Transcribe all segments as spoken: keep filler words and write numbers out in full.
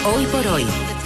Hoy por hoy.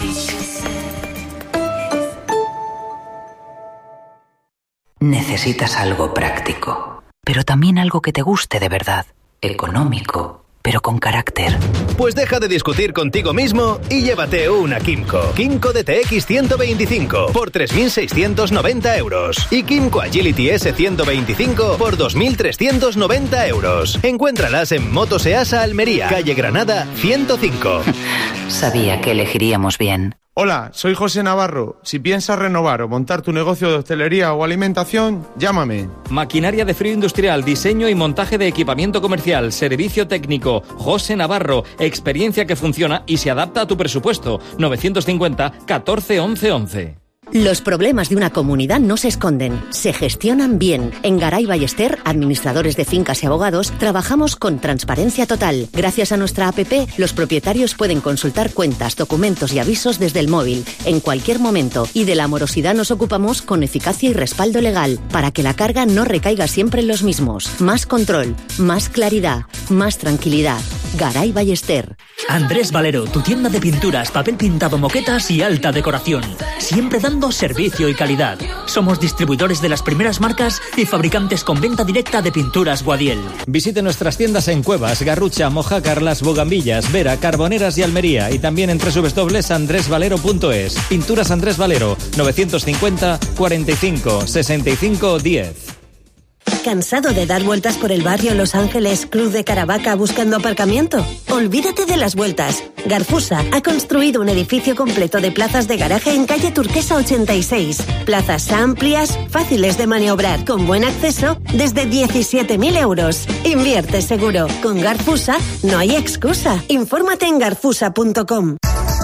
Necesitas algo práctico, pero también algo que te guste de verdad, económico, pero con carácter. Pues deja de discutir contigo mismo y llévate una Kymco. Kymco D T X ciento veinticinco por tres mil seiscientos noventa euros. Y Kymco Agility S ciento veinticinco por dos mil trescientos noventa euros. Encuéntralas en Motos Easa Almería, calle Granada ciento cinco. Sabía que elegiríamos bien. Hola, soy José Navarro. Si piensas renovar o montar tu negocio de hostelería o alimentación, llámame. Maquinaria de frío industrial, diseño y montaje de equipamiento comercial, servicio técnico. José Navarro, experiencia que funciona y se adapta a tu presupuesto. novecientos cincuenta, catorce, once, once. Los problemas de una comunidad no se esconden, se gestionan bien. En Garay Ballester, administradores de fincas y abogados, trabajamos con transparencia total. Gracias a nuestra app, los propietarios pueden consultar cuentas, documentos y avisos desde el móvil, en cualquier momento. Y de la morosidad nos ocupamos con eficacia y respaldo legal, para que la carga no recaiga siempre en los mismos. Más control, más claridad, más tranquilidad. Garay Ballester. Andrés Valero, tu tienda de pinturas, papel pintado, moquetas y alta decoración. Siempre dando servicio y calidad. Somos distribuidores de las primeras marcas y fabricantes con venta directa de pinturas Guadiel. Visite nuestras tiendas en Cuevas, Garrucha, Mojácar, Las Bogambillas, Vera, Carboneras y Almería, y también en doble u doble u doble u punto andrés valero punto es. Pinturas Andrés Valero, novecientos cincuenta, cuarenta y cinco, sesenta y cinco, diez. ¿Cansado de dar vueltas por el barrio Los Ángeles, Cruz de Caravaca buscando aparcamiento? Olvídate de las vueltas. Garfusa ha construido un edificio completo de plazas de garaje en calle Turquesa ochenta y seis. Plazas amplias, fáciles de maniobrar, con buen acceso, desde diecisiete mil euros. Invierte seguro. Con Garfusa no hay excusa. Infórmate en garfusa punto com.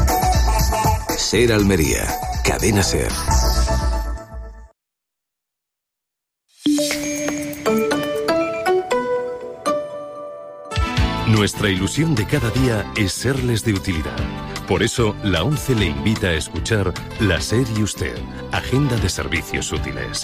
Ser Almería. Cadena Ser. Nuestra ilusión de cada día es serles de utilidad. Por eso, la ONCE le invita a escuchar La SER y Usted, Agenda de Servicios Útiles.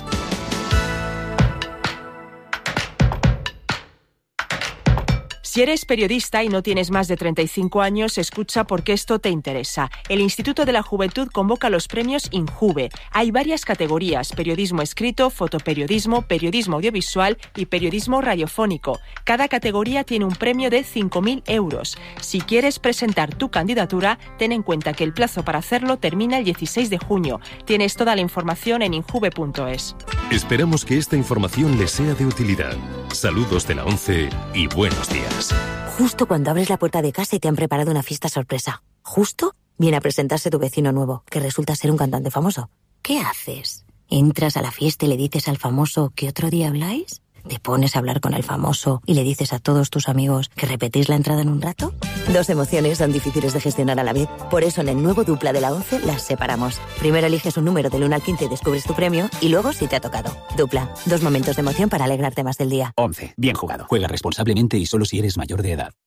Si eres periodista y no tienes más de treinta y cinco años, escucha porque esto te interesa. El Instituto de la Juventud convoca los premios INJUVE. Hay varias categorías: periodismo escrito, fotoperiodismo, periodismo audiovisual y periodismo radiofónico. Cada categoría tiene un premio de cinco mil euros. Si quieres presentar tu candidatura, ten en cuenta que el plazo para hacerlo termina el dieciséis de junio. Tienes toda la información en injuve punto es. Esperamos que esta información les sea de utilidad. Saludos de la ONCE y buenos días. Justo cuando abres la puerta de casa y te han preparado una fiesta sorpresa. Justo viene a presentarse tu vecino nuevo, que resulta ser un cantante famoso. ¿Qué haces? ¿Entras a la fiesta y le dices al famoso que otro día habláis? ¿Te pones a hablar con el famoso y le dices a todos tus amigos que repetís la entrada en un rato? Dos emociones son difíciles de gestionar a la vez. Por eso en el nuevo Dupla de la ONCE las separamos. Primero eliges un número del uno al quince y descubres tu premio, y luego si te ha tocado. Dupla, dos momentos de emoción para alegrarte más del día. ONCE, bien jugado. Juega responsablemente y solo si eres mayor de edad.